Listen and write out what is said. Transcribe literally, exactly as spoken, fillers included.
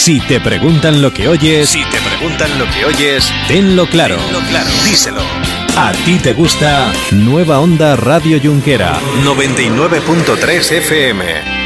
Si te preguntan lo que oyes, si te preguntan lo que oyes, tenlo claro, tenlo claro, díselo. A ti te gusta Nueva Onda Radio Junquera noventa y nueve punto tres F M.